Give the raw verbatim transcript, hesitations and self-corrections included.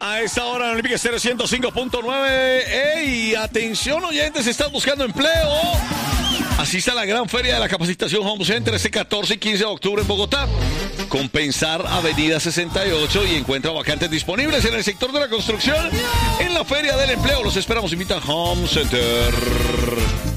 A esta hora en Olímpica Estéreo ciento cinco punto nueve. ¡Ey! Atención, oyentes, están buscando empleo. Asista a la gran feria de la capacitación Home Center este catorce y quince de octubre en Bogotá. Compensar Avenida sesenta y ocho y encuentra vacantes disponibles en el sector de la construcción en la Feria del Empleo. Los esperamos. Invita a Home Center.